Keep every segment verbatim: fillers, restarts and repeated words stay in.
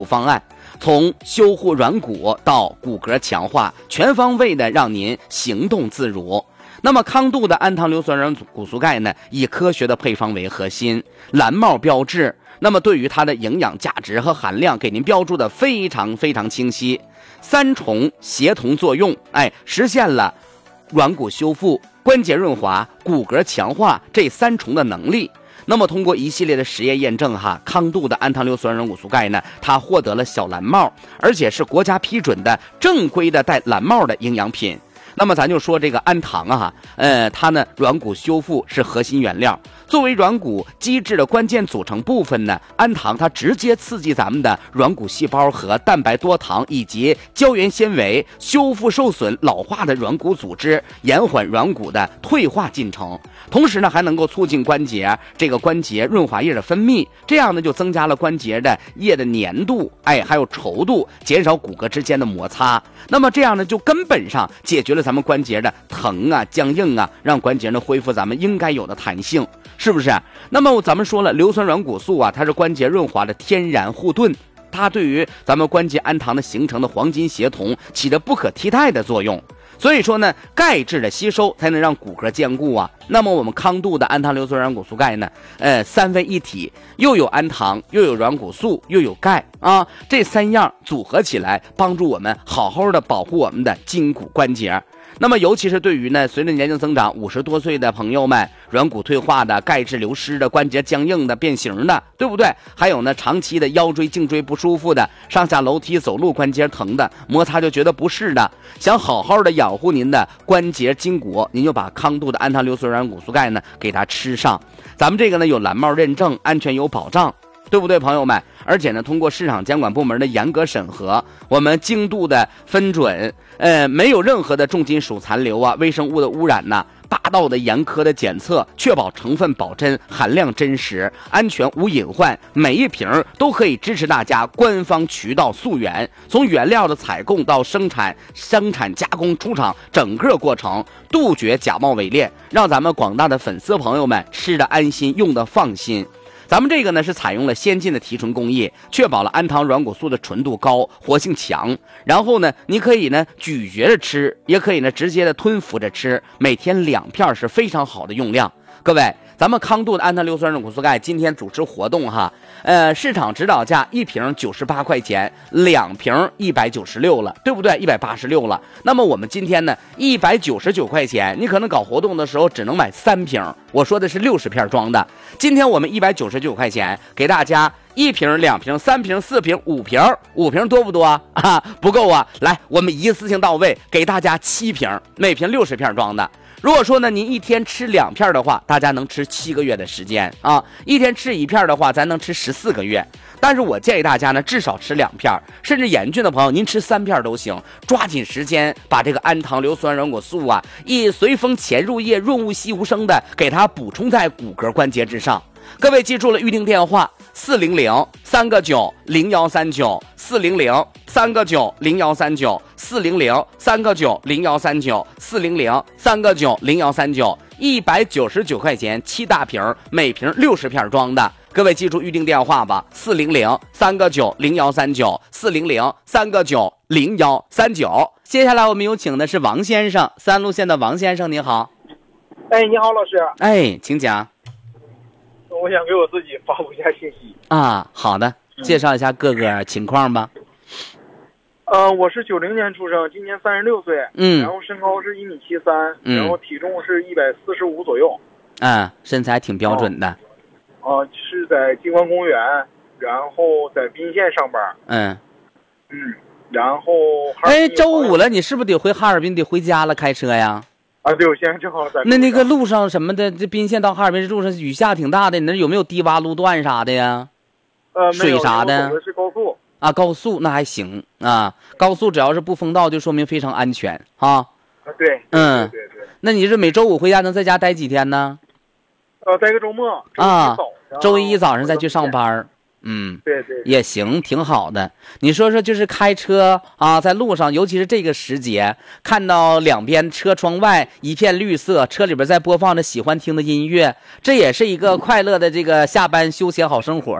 方案，从修护软骨到骨骼强化，全方位的让您行动自如。那么康度的氨糖硫酸软骨素钙呢，以科学的配方为核心，蓝帽标志，那么对于它的营养价值和含量给您标注的非常非常清晰，三重协同作用，哎，实现了软骨修复、关节润滑、骨骼强化这三重的能力。那么通过一系列的实验验证哈，康度的氨糖硫酸软骨素钙呢，它获得了小蓝帽，而且是国家批准的正规的带蓝帽的营养品。那么咱就说这个氨糖啊，呃，它呢软骨修复是核心原料，作为软骨机制的关键组成部分呢，氨糖它直接刺激咱们的软骨细胞和蛋白多糖以及胶原纤维，修复受损老化的软骨组织，延缓软骨的退化进程。同时呢，还能够促进关节这个关节润滑液的分泌，这样呢就增加了关节的液的粘度，哎，还有稠度，减少骨骼之间的摩擦。那么这样呢，就根本上解决了咱们关节的疼啊、僵硬啊，让关节呢恢复咱们应该有的弹性，是不是？那么咱们说了，硫酸软骨素啊，它是关节润滑的天然护盾，它对于咱们关节氨糖的形成的黄金协同起着不可替代的作用。所以说呢，钙质的吸收才能让骨骼坚固啊。那么我们康度的氨糖硫酸软骨素钙呢，呃，三位一体，又有氨糖，又有软骨素，又有钙啊，这三样组合起来，帮助我们好好的保护我们的筋骨关节。那么尤其是对于呢随着年龄增长五十多岁的朋友们，软骨退化的、钙质流失的、关节僵硬的、变形的，对不对？还有呢长期的腰椎颈椎不舒服的，上下楼梯走路关节疼的，摩擦就觉得不适的，想好好的养护您的关节筋骨，您就把康度的氨糖硫酸软骨素钙呢给它吃上。咱们这个呢有蓝帽认证，安全有保障，对不对朋友们？而且呢通过市场监管部门的严格审核，我们精度的分准，呃，没有任何的重金属残留啊、微生物的污染呐、霸道的严苛的检测，确保成分保真、含量真实、安全无隐患，每一瓶都可以支持大家官方渠道溯源，从原料的采购到生产、生产加工、出厂整个过程，杜绝假冒伪劣，让咱们广大的粉丝朋友们吃得安心，用得放心。咱们这个呢是采用了先进的提纯工艺，确保了氨糖软骨素的纯度高、活性强。然后呢，你可以呢咀嚼着吃，也可以呢直接的吞服着吃，每天两片是非常好的用量。各位，咱们康度的氨糖硫酸软骨素钙今天主持活动哈，呃，市场指导价一瓶九十八块钱，两瓶一百九十六了，对不对？一百八十六了。那么我们今天呢，一百九十九块钱，你可能搞活动的时候只能买三瓶，我说的是六十片装的。今天我们一百九十九块钱给大家一瓶、两瓶、三瓶、四瓶、五瓶，五瓶多不多啊？啊，不够啊！来，我们一次性到位，给大家七瓶，每瓶六十片装的。如果说呢，您一天吃两片的话，大家能吃七个月的时间啊；一天吃一片的话，咱能吃十四个月。但是我建议大家呢，至少吃两片，甚至严峻的朋友，您吃三片都行。抓紧时间把这个氨糖硫酸软骨素啊，以随风潜入液，润物细无声的给它补充在骨骼关节之上。各位记住了，预定电话四零零三个九零幺三九，四零零三个九零幺三九，四零零三个九零幺三九，四零零三个九零幺三九，一百九十九块钱七大瓶，每瓶六十片装的。各位记住预定电话吧，四零零三个九零幺三九，四零零三个九零幺三九。接下来我们有请的是王先生，三路县的王先生，你好。 哎，你好，老师。 哎，请讲。 我想给我自己发布一下信息啊。好的，介绍一下各个情况吧。 呃，我是九零年出生，今年三十六岁， 嗯， 然后身高是一米七三， 嗯， 然后体重是一百四十五左右， 啊，身材挺标准的。 啊、呃，是在金关公园，然后在宾县上班。 嗯嗯，然后哎，周五了，你是不是得回哈尔滨，得回家了？开车呀？ 啊，对，我现在正好在。 那那个路上什么的，这宾县到哈尔滨这路上雨下挺大的，你那有没有低洼路段啥的呀？ 呃， 水啥的？ 走的是高速。 啊，高速那还行啊，高速只要是不封道，就说明非常安全啊。 啊，对， 嗯， 对对对。 那你是每周五回家能在家待几天呢？ 呃，待个周末。 啊，周一早上再去上班。嗯， 对对， 也行，挺好的。你说说，就是开车啊，在路上，尤其是这个时节，看到两边车窗外一片绿色，车里边在播放着喜欢听的音乐，这也是一个快乐的这个下班休闲好生活啊。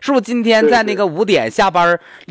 是不是今天在那个五点下班